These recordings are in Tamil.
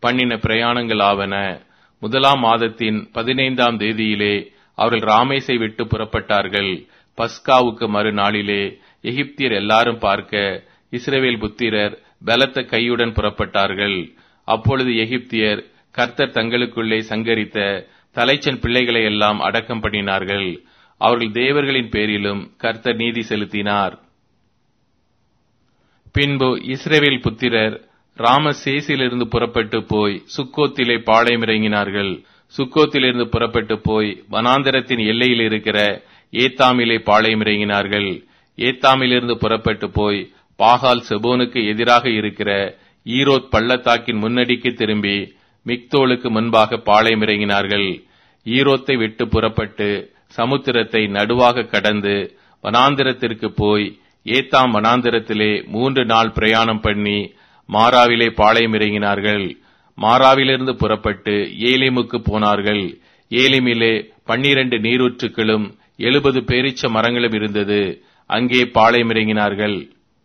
பண்ணின பிரயாணங்களாவன. முதலாம் மாதத்தின் 15ஆம் தேதியிலே அவர்கள் ராமேசை விட்டு புறப்பட்டார்கள். பஸ்காவுக்கு மறுநாளிலே எகிப்தியர் எல்லாரும் பார்க்க இஸ்ரவேல் புத்திரர் பலத்த கையுடன் புறப்பட்டார்கள். அப்பொழுது எகிப்தியர் கர்த்தர் தங்களுக்குள்ளே சங்கரித்த தலைச்சன் பிள்ளைகளை எல்லாம் அடக்கம் பண்ணினார்கள். அவர்கள் தேவர்களின் பேரிலும் கர்த்தர் நீதி செலுத்தினார். பின்பு இஸ்ரவேல் புத்திரர் ராமசேசிலிருந்து புறப்பட்டு போய் சுக்கோத்திலே பாளையமிறங்கினார்கள். சுக்கோத்திலிருந்து புறப்பட்டு போய் வனாந்தரத்தின் எல்லையில் இருக்கிற ஏத்தாமிலே பாளையமிறங்கினார்கள். ஏத்தாமிலிருந்து புறப்பட்டு போய் பாகால் செபோனுக்கு எதிராக இருக்கிற ஈரோத் பள்ளத்தாக்கின் முன்னடிக்கு திரும்பி மிக்தோலுக்கு முன்பாக பாளையமிறங்கினார்கள். ஈரோத்தை விட்டு புறப்பட்டு சமுத்திரத்தை நடுவாக கடந்து வனாந்திரத்திற்கு போய் ஏத்தாம் வனாந்திரத்திலே 3 நாள் பிரயாணம் பண்ணி மாராவிலே பாளையமிறங்கினார்கள். மாராவிலிருந்து புறப்பட்டு ஏலிமுக்கு போனார்கள். ஏலிமிலே 12 நீரூற்றுக்களும் 70 பேரீச்ச மரங்களும் இருந்தது. அங்கே பாளையமிறங்கினார்கள்.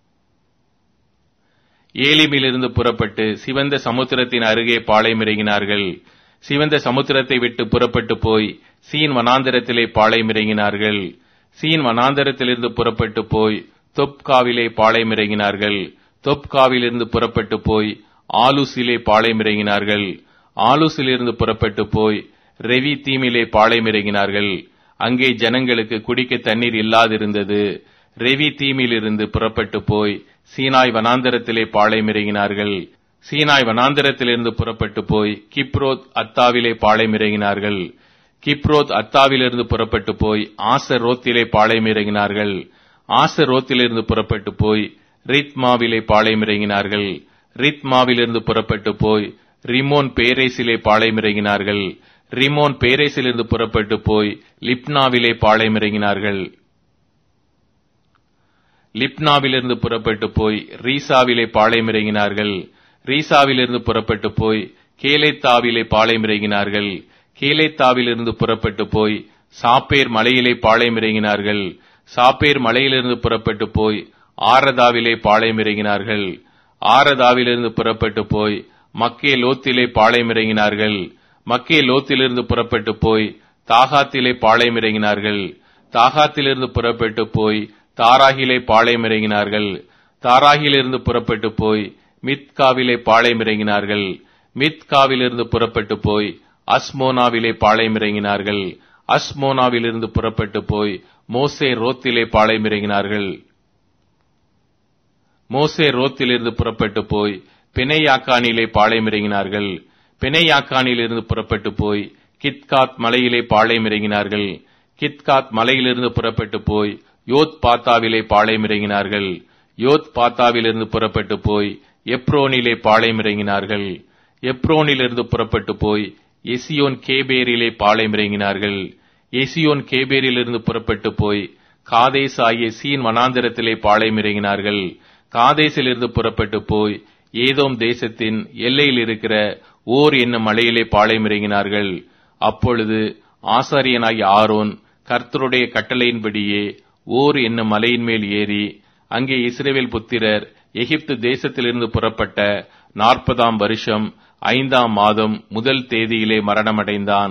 ஏலிமிலிருந்து புறப்பட்டு சிவந்த சமுத்திரத்தின் அருகே பாளையமிறங்கினார்கள். சிவந்த சமுத்திரத்தை விட்டு புறப்பட்டு போய் சீன் வனாந்தரத்திலே பாளையமிறங்கினார்கள். சீன் வனாந்தரத்திலிருந்து புறப்பட்டு போய் தொப்காவிலே பாளையமிறங்கினார்கள். தொப்காவிலிருந்து புறப்பட்டு போய் ஆலூசிலே பாளையமிறங்கினார்கள். ஆலூசிலிருந்து புறப்பட்டு போய் ரெவி தீமிலே பாளையமிறங்கினார்கள். அங்கே ஜனங்களுக்கு குடிக்க தண்ணீர் இல்லாதிருந்தது. ரெவி தீமிலிருந்து புறப்பட்டு போய் சீனாய் வனாந்தரத்திலே பாளையமிறங்கினார்கள். சீனாய் வனாந்தரத்திலிருந்து புறப்பட்டு போய் கிப்ரோத் அத்தாவிலே பாளையமிறங்கினார்கள். கிப்ரோத் அத்தாவிலிருந்து புறப்பட்டு போய் ஆசரோத்திலே பாளையமிறங்கினார்கள். ஆசரோத்திலிருந்து புறப்பட்டு போய் ரித்மாவிலே பாளையமிறங்கினார்கள். ரித்மாவிலிருந்து புறப்பட்டு போய் ரிமோன் பேரேசிலே பாளையமிறங்கினார்கள். ரிமோன் பேரேசிலிருந்து புறப்பட்டு போய் லிப்னாவிலே பாளையமிறங்கினார்கள். லிப்னாவிலிருந்து புறப்பட்டு போய் ரீசாவிலே பாளையமிறங்கினார்கள். ரீசாவிலிருந்து புறப்பட்டு போய் கேலேத்தாவிலே பாளையமிறங்கினார்கள். கேலேத்தாவிலிருந்து புறப்பட்டு போய் சாப்பேர் மலையிலே பாளையமிறங்கினார்கள். சாப்பேர் மலையிலிருந்து புறப்பட்டு போய் ஆரதாவிலே பாளையமிறங்கினார்கள். ஆரதாவிலிருந்து புறப்பட்டு போய் மக்கே லோத்திலே பாளையமிறங்கினார்கள். மக்கே லோத்திலிருந்து புறப்பட்டு போய் தாகாத்திலே பாளையமிறங்கினார்கள். தாகாத்திலிருந்து புறப்பட்டு போய் தாராகிலே பாளையமிறங்கினார்கள். தாராகிலிருந்து புறப்பட்டு போய் மித்காவிலே பாளையமிறங்கினார்கள். மித்காவிலிருந்து புறப்பட்டு போய் அஸ்மோனாவிலே பாளையமிறங்கினார்கள். அஸ்மோனாவிலிருந்து புறப்பட்டு போய் மோசே ரோத்திலே பாளையமிறங்கினார்கள். மோசே ரோத்திலிருந்து புறப்பட்டு போய் பிணையாக்கானிலே பாளையமிறங்கினார்கள். பிணையாக்கானிலிருந்து புறப்பட்டு போய் கித்காத் மலையிலே பாளையமிறங்கினார்கள். கித்காத் மலையிலிருந்து புறப்பட்டு போய் யோத் பாத்தாவிலே பாளையமிறங்கினார்கள். யோத் பாத்தாவிலிருந்து புறப்பட்டு போய் எப்ரோனிலே பாளையமிறங்கினார்கள். எப்ரோனிலிருந்து புறப்பட்டு போய் எசியோன் கேபேரிலே பாளையமிறங்கினார்கள். எசியோன் கேபேரிலிருந்து புறப்பட்டு போய் காதேஸ் ஆகிய சீன் வனாந்தரத்திலே பாளையமிறங்கினார்கள். காதேசிலிருந்து புறப்பட்டு போய் ஏதோம் தேசத்தின் எல்லையில் இருக்கிற ஓர் என்னும் மலையிலே பாளையமிறங்கினார்கள். அப்பொழுது ஆசாரியனாகிய ஆரோன் கர்த்தருடைய கட்டளையின்படியே ஓர் என்னும் மலையின் மேல் ஏறி அங்கே இஸ்ரவேல் புத்திரர் எகிப்து தேசத்திலிருந்து புறப்பட்ட 40ஆம் வருஷம் 5ஆம் மாதம் 1 தேதியிலே மரணமடைந்தான்.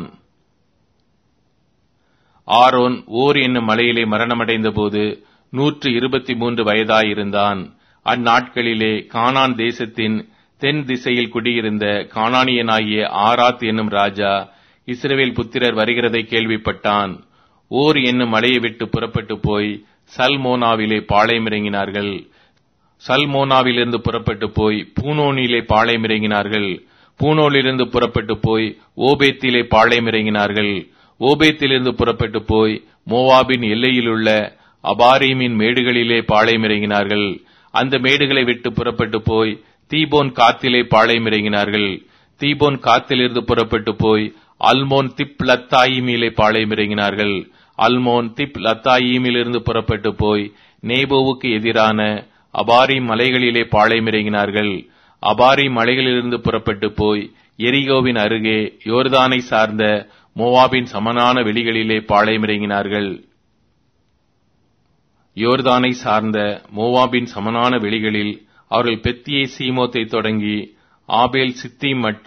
ஆரோன் ஓர் என்னும் மலையிலே மரணமடைந்த போது 123 வயதாயிருந்தான். அந்நாட்களிலே கானான் தேசத்தின் தென் திசையில் குடியிருந்த கானானியனாகிய ஆராத் என்னும் ராஜா இஸ்ரவேல் புத்திரர் வருகிறதை கேள்விப்பட்டான். ஓர் என்னும் மலையை விட்டு புறப்பட்டு போய் சல்மோனாவிலே பாளையமிறங்கினார்கள். சல்மோனாவிலிருந்து புறப்பட்டு போய் பூனோனிலே பாளையமிறங்கினார்கள். பூனோனிலிருந்து புறப்பட்டு போய் ஓபேத்திலே பாளையமிறங்கினார்கள். ஓபேத்திலிருந்து புறப்பட்டு போய் மோவாபின் எல்லையிலுள்ள அபாரீமின் மேடுகளிலே பாளையமிறங்கினார்கள். அந்த மேடுகளை விட்டு புறப்பட்டு போய் தீபோன் காத்திலே பாளையமிறங்கினார்கள். தீபோன் காத்திலிருந்து புறப்பட்டு போய் அல்மோன் திப் லத்தாயிமிலே பாளையமிறங்கினார்கள். அல்மோன் திப் லத்தாயிமிலிருந்து புறப்பட்டு போய் நேபோவுக்கு எதிரான அபாரீம் மலைகளிலே பாளையமிறங்கினார்கள். அபாரீம் மலைகளிலிருந்து புறப்பட்டு போய் எரிகோவின் அருகே யோர்தானை சார்ந்த மோவாபின் சமனான வெளிகளிலே பாளையமிறங்கினார்கள். யோர்தானை சார்ந்த மோவாபின் சமனான வெளிகளில் அவர்கள் பெத்தியே சீமோத்தை தொடங்கி ஆபேல் சித்தீம் மட்டும்